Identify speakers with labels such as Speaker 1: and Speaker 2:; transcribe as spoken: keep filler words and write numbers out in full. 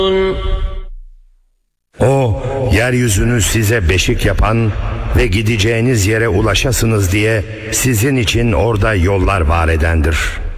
Speaker 1: O, yeryüzünü size beşik yapan ve gideceğiniz yere ulaşasınız diye sizin için orada yollar var edendir.